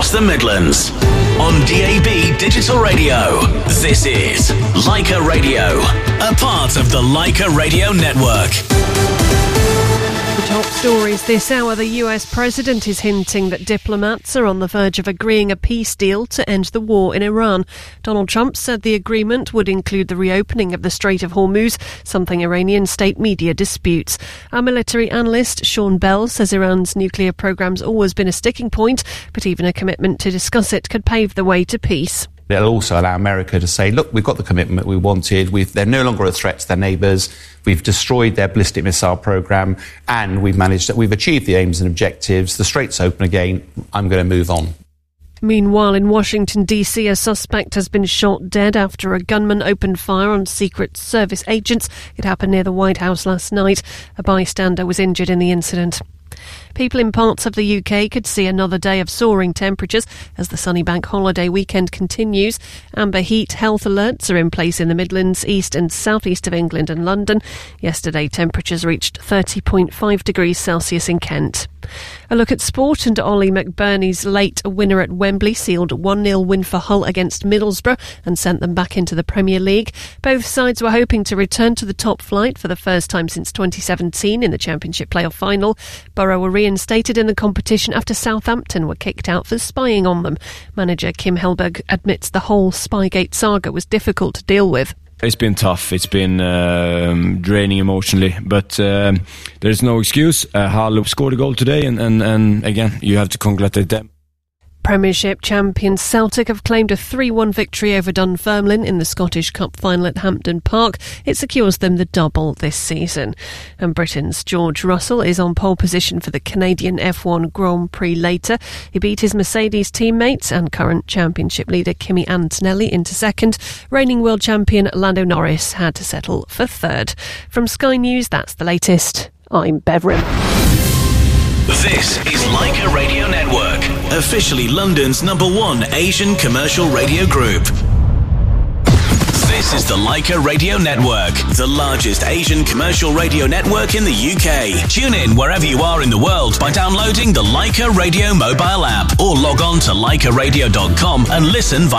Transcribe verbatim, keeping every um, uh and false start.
across the Midlands. On D A B Digital Radio, this is Leica Radio, a part of the Leica Radio Network. The top stories this hour: the U S president is hinting that diplomats are on the verge of agreeing a peace deal to end the war in Iran. Donald Trump said the agreement would include the reopening of the Strait of Hormuz, something Iranian state media disputes. Our military analyst Sean Bell says Iran's nuclear program's always been a sticking point, but even a commitment to discuss it could pave the way to peace. It'll also allow America to say, look, we've got the commitment we wanted. We've, they're no longer a threat to their neighbours. We've destroyed their ballistic missile programme, and we've managed that we've achieved the aims and objectives. The strait's open again. I'm going to move on. Meanwhile, in Washington, D C, a suspect has been shot dead after a gunman opened fire on Secret Service agents. It happened near the White House last night. A bystander was injured in the incident. People in parts of the U K could see another day of soaring temperatures as the sunny bank holiday weekend continues. Amber heat health alerts are in place in the Midlands, east and southeast of England and London. Yesterday, temperatures reached thirty point five degrees Celsius in Kent. A look at sport, and Ollie McBurney's late winner at Wembley sealed a one nil win for Hull against Middlesbrough and sent them back into the Premier League. Both sides were hoping to return to the top flight for the first time since twenty seventeen in the Championship playoff final. Borough were reinstated in the competition after Southampton were kicked out for spying on them. Manager Kim Hellberg admits the whole Spygate saga was difficult to deal with. It's been tough. It's been um, draining emotionally, but um, there's no excuse. Uh, Hull scored a goal today, and, and, and again, you have to congratulate them. Premiership champions Celtic have claimed a three one victory over Dunfermline in the Scottish Cup final at Hampden Park. It secures them the double this season. And Britain's George Russell is on pole position for the Canadian F one Grand Prix later. He beat his Mercedes teammates and current championship leader Kimi Antonelli into second. Reigning world champion Lando Norris had to settle for third. From Sky News, that's the latest. I'm Bev Rim. This is Leica Radio Network, officially London's number one Asian commercial radio group. This is the Leica Radio Network, the largest Asian commercial radio network in the U K. Tune in wherever you are in the world by downloading the Leica Radio mobile app or log on to leica radio dot com and listen via